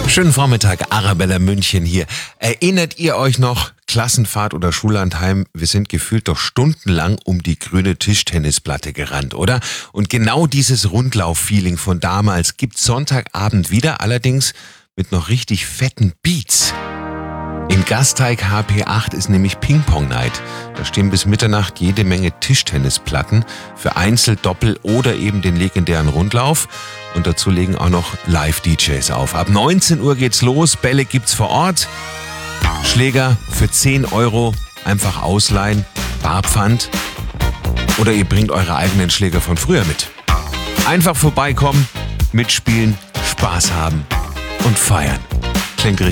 Schönen Vormittag, Arabella München hier. Erinnert ihr euch noch, Klassenfahrt oder Schullandheim? Wir sind gefühlt doch stundenlang um die grüne Tischtennisplatte gerannt, oder? Und genau dieses Rundlauf-Feeling von damals gibt's Sonntagabend wieder, allerdings mit noch richtig fetten Beats. In Gasteig HP8 ist nämlich Ping-Pong-Night. Da stehen bis Mitternacht jede Menge Tischtennisplatten für Einzel-, Doppel- oder eben den legendären Rundlauf. Und dazu legen auch noch Live-DJs auf. Ab 19 Uhr geht's los, Bälle gibt's vor Ort. Schläger für 10 € einfach ausleihen, Barpfand. Oder ihr bringt eure eigenen Schläger von früher mit. Einfach vorbeikommen, mitspielen, Spaß haben und feiern. Klingt richtig.